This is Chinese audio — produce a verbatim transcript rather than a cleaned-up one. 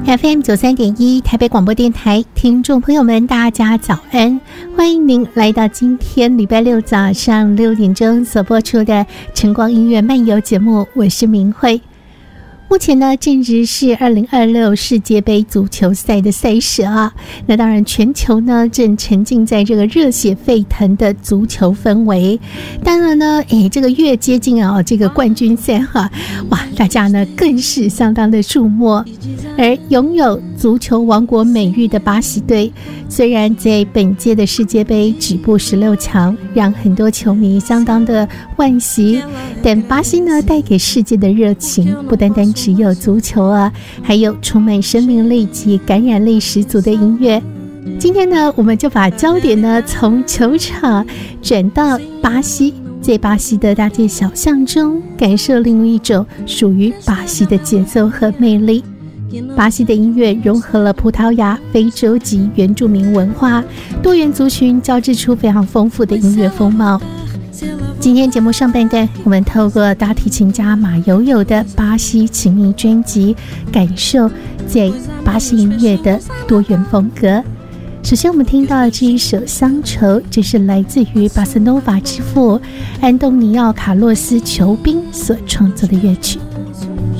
F M 九三点一台北广播电台，听众朋友们，大家早安！欢迎您来到今天礼拜六早上六点钟所播出的晨光音乐漫游节目，我是明慧。目前呢，正值是二零二六世界杯足球赛的赛事啊。那当然，全球呢正沉浸在这个热血沸腾的足球氛围。当然呢，诶，这个越接近啊这个冠军赛哈，哇，大家呢更是相当的注目。而拥有足球王国美誉的巴西队，虽然在本届的世界杯止步十六强，让很多球迷相当的惋惜，但巴西呢带给世界的热情不单单只有足球啊，还有充满生命力及感染力十足的音乐。今天呢，我们就把焦点呢从球场转到巴西，在巴西的大街小巷中，感受另一种属于巴西的节奏和魅力。巴西的音乐融合了葡萄牙、非洲及原住民文化，多元族群交织出非常丰富的音乐风貌。今天节目上半段，我们透过大提琴家马友友的巴西琴迷专辑，感受在巴西音乐的多元风格。首先我们听到的这一首《乡愁》，这是来自于巴塞诺瓦之父安东尼奥·卡洛斯·裘宾所创作的乐曲。